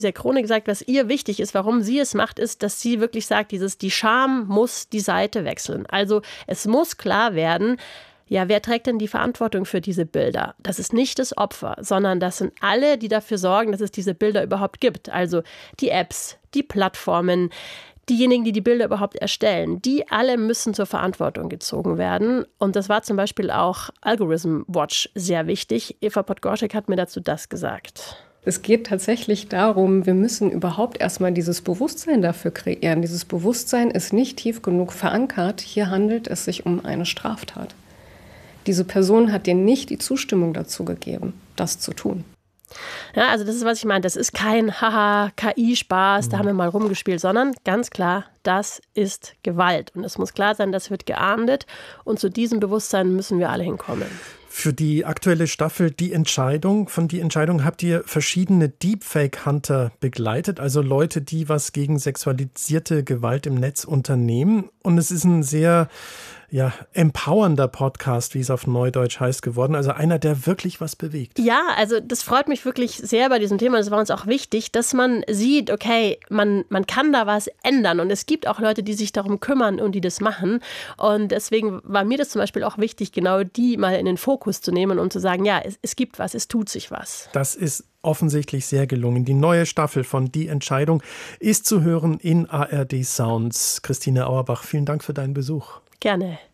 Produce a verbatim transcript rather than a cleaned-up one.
der Chronik sagt, was ihr wichtig ist, warum sie es macht, ist, dass sie wirklich sagt, dieses, die Scham muss die Seite wechseln. Also es muss klar werden, ja, wer trägt denn die Verantwortung für diese Bilder? Das ist nicht das Opfer, sondern das sind alle, die dafür sorgen, dass es diese Bilder überhaupt gibt. Also die Apps, die Plattformen, diejenigen, die die Bilder überhaupt erstellen, die alle müssen zur Verantwortung gezogen werden. Und das war zum Beispiel auch Algorithm Watch sehr wichtig. Eva Podgorczyk hat mir dazu das gesagt. Es geht tatsächlich darum, wir müssen überhaupt erstmal dieses Bewusstsein dafür kreieren. Dieses Bewusstsein ist nicht tief genug verankert. Hier handelt es sich um eine Straftat. Diese Person hat dir nicht die Zustimmung dazu gegeben, das zu tun. Ja, also das ist, was ich meine. Das ist kein Haha, K I-Spaß, da haben wir mal rumgespielt, sondern ganz klar, das ist Gewalt. Und es muss klar sein, das wird geahndet. Und zu diesem Bewusstsein müssen wir alle hinkommen. Für die aktuelle Staffel Die Entscheidung, von Die Entscheidung habt ihr verschiedene Deepfake-Hunter begleitet, also Leute, die was gegen sexualisierte Gewalt im Netz unternehmen. Und es ist ein sehr ja, empowernder Podcast, wie es auf Neudeutsch heißt, geworden. Also einer, der wirklich was bewegt. Ja, also das freut mich wirklich sehr bei diesem Thema. Das war uns auch wichtig, dass man sieht, okay, man, man kann da was ändern. Und es gibt auch Leute, die sich darum kümmern und die das machen. Und deswegen war mir das zum Beispiel auch wichtig, genau die mal in den Fokus zu nehmen und zu sagen, ja, es, es gibt was, es tut sich was. Das ist offensichtlich sehr gelungen. Die neue Staffel von Die Entscheidung ist zu hören in A R D Sounds. Christine Auerbach, vielen Dank für deinen Besuch. Gerne.